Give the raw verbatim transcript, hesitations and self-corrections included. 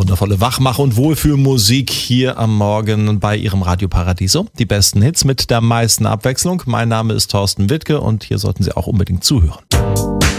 wundervolle Wachmach- und Wohlfühlmusik hier am Morgen bei Ihrem Radio Paradiso. Die besten Hits mit der meisten Abwechslung. Mein Name ist Thorsten Wittke und hier sollten Sie auch unbedingt zuhören.